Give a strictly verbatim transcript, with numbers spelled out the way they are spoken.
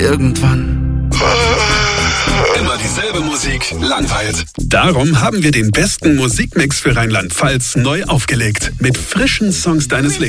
irgendwann. Immer dieselbe Musik langweilt. Darum haben wir den besten Musikmix für Rheinland-Pfalz neu aufgelegt. Mit frischen Songs deines Lebens.